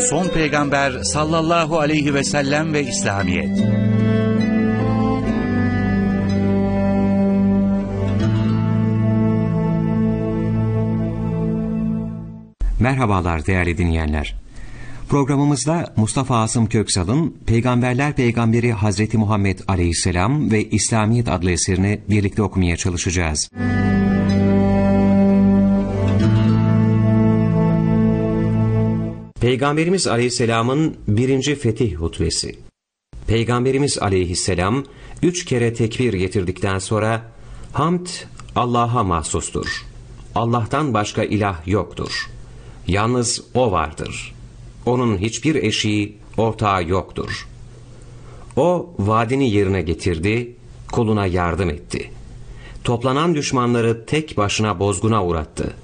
Son Peygamber sallallahu aleyhi ve sellem ve İslamiyet. Merhabalar değerli dinleyenler. Programımızda Mustafa Asım Köksal'ın Peygamberler Peygamberi Hazreti Muhammed Aleyhisselam ve İslamiyet adlı eserini birlikte okumaya çalışacağız. Peygamberimiz Aleyhisselam'ın 1. Fetih hutbesi. Peygamberimiz Aleyhisselam 3 kere tekbir getirdikten sonra hamd Allah'a mahsustur. Allah'tan başka ilah yoktur. Yalnız O vardır. Onun hiçbir eşiği, ortağı yoktur. O vaadini yerine getirdi, kuluna yardım etti. Toplanan düşmanları tek başına bozguna uğrattı.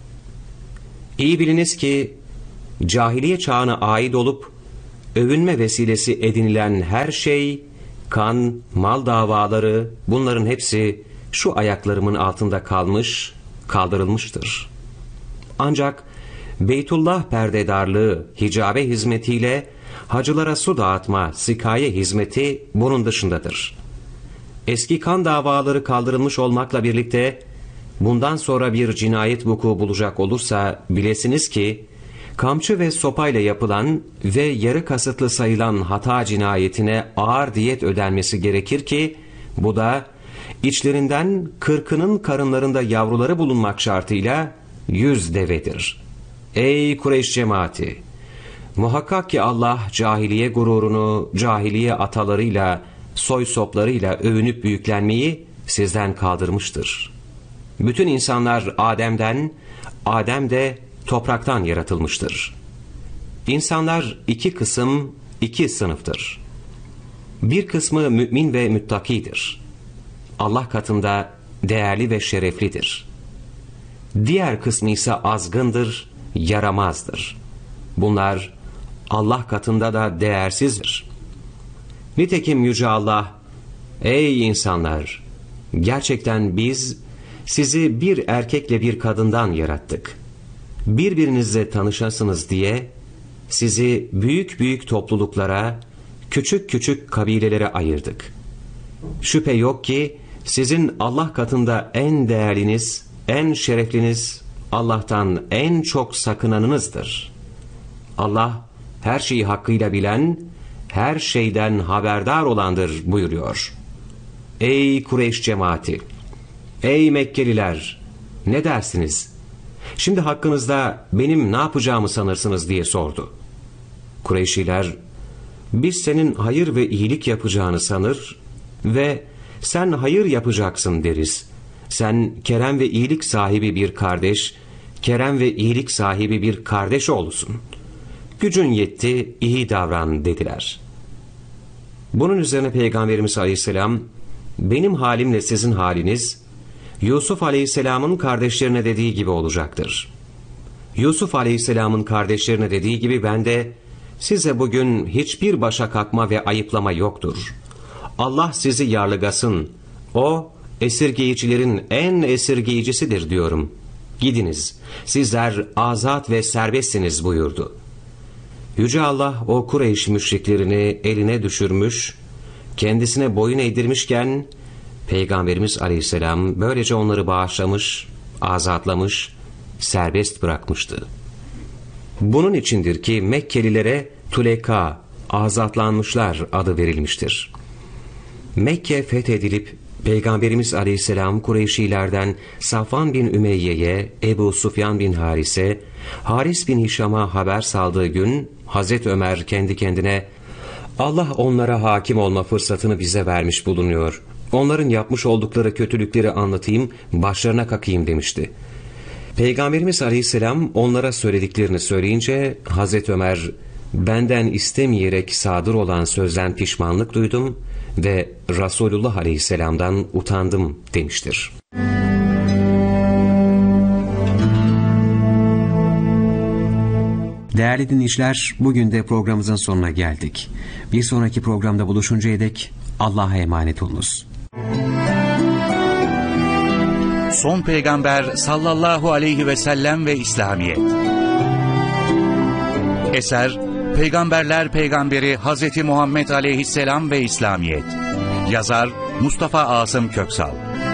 İyi biliniz ki, cahiliye çağına ait olup, övünme vesilesi edinilen her şey, kan, mal davaları, bunların hepsi şu ayaklarımın altında kalmış, kaldırılmıştır. Ancak, Beytullah perdedarlığı, hicabe hizmetiyle hacılara su dağıtma, sikaye hizmeti bunun dışındadır. Eski kan davaları kaldırılmış olmakla birlikte, bundan sonra bir cinayet vuku bulacak olursa bilesiniz ki, kamçı ve sopayla yapılan ve yarı kasıtlı sayılan hata cinayetine ağır diyet ödenmesi gerekir ki, bu da içlerinden 40'ının karınlarında yavruları bulunmak şartıyla 100 devedir. Ey Kureyş cemaati! Muhakkak ki Allah cahiliye gururunu, cahiliye atalarıyla, soy soplarıyla övünüp büyüklenmeyi sizden kaldırmıştır. Bütün insanlar Adem'den, Adem de topraktan yaratılmıştır. İnsanlar 2 kısım, 2 sınıftır. Bir kısmı mümin ve müttakidir. Allah katında değerli ve şereflidir. Diğer kısmı ise azgındır, yaramazdır. Bunlar Allah katında da değersizdir. Nitekim Yüce Allah, ey insanlar! Gerçekten biz sizi bir erkekle bir kadından yarattık. Birbirinizle tanışasınız diye sizi büyük büyük topluluklara, küçük küçük kabilelere ayırdık. Şüphe yok ki sizin Allah katında en değerliniz, en şerefliniz, Allah'tan en çok sakınanınızdır. Allah her şeyi hakkıyla bilen, her şeyden haberdar olandır buyuruyor. Ey Kureyş cemaati! Ey Mekkeliler! Ne dersiniz? Şimdi hakkınızda benim ne yapacağımı sanırsınız diye sordu. Kureyşiler, biz senin hayır ve iyilik yapacağını sanır ve sen hayır yapacaksın deriz. Sen kerem ve iyilik sahibi bir kardeş, kerem ve iyilik sahibi bir kardeş oğlusun. Gücün yetti, iyi davran dediler. Bunun üzerine Peygamberimiz Aleyhisselam, benim halimle sizin haliniz, Yusuf Aleyhisselam'ın kardeşlerine dediği gibi olacaktır. Yusuf Aleyhisselam'ın kardeşlerine dediği gibi ben de, size bugün hiçbir başa kalkma ve ayıplama yoktur. Allah sizi yarlıgasın, O, esirgeyicilerin en esirgeyicisidir diyorum. Gidiniz, sizler azat ve serbestsiniz buyurdu. Yüce Allah o Kureyş müşriklerini eline düşürmüş, kendisine boyun eğdirmişken, Peygamberimiz Aleyhisselam böylece onları bağışlamış, azatlamış, serbest bırakmıştı. Bunun içindir ki Mekkelilere Tuleka, azatlanmışlar adı verilmiştir. Mekke fethedilip Peygamberimiz Aleyhisselam Kureyşilerden Safvan bin Ümeyye'ye, Ebu Sufyan bin Haris'e, Haris bin Hişam'a haber saldığı gün Hazreti Ömer kendi kendine, Allah onlara hakim olma fırsatını bize vermiş bulunuyor. Onların yapmış oldukları kötülükleri anlatayım, başlarına kakayım demişti. Peygamberimiz Aleyhisselam onlara söylediklerini söyleyince Hazreti Ömer, benden istemeyerek sadır olan sözden pişmanlık duydum ve Resulullah Aleyhisselam'dan utandım demiştir. Değerli dinleyiciler, bugün de programımızın sonuna geldik. Bir sonraki programda buluşuncaya dek Allah'a emanet olunuz. Son Peygamber sallallahu aleyhi ve sellem ve İslamiyet. Eser Peygamberler Peygamberi Hazreti Muhammed Aleyhisselam ve İslamiyet. Yazar Mustafa Asım Köksal.